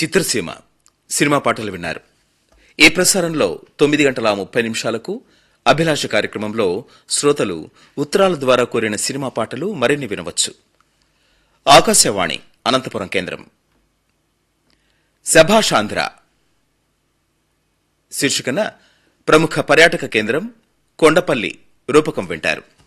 చిత్రసీమ cinema పాటలు విన్నారు. ఈ ప్రసారంలో 9:30 అభిలాష కార్యక్రమంలో శ్రోతలు ఉత్తరాల ద్వారా కోరిన సినిమా పాటలు మరిన్ని వినవచ్చు. ఆకాశవాణి అనంతపురం కేంద్రం. శభాషాంధ్ర శీర్షికన ప్రముఖ పర్యాటక కేంద్రం కొండపల్లి రూపకం వింటారు.